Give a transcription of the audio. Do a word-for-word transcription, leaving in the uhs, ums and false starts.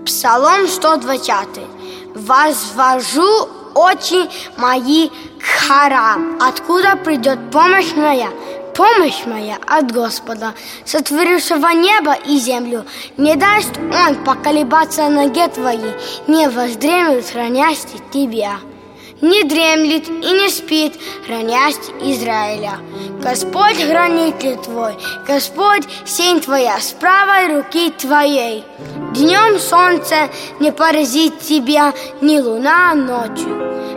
Псалом сто двадцатый. Возвожу очи мои к хорам, откуда придет помощь моя. Помощь моя от Господа, сотворившего небо и землю. Не даст Он поколебаться ноге твоей, не воздремлет, хранясь тебя. Не дремлет и не спит, хранясь Израиля. Господь хранитель твой, Господь сень твоя с правой руки твоей. Днем солнце не поразит тебя, ни луна ночью.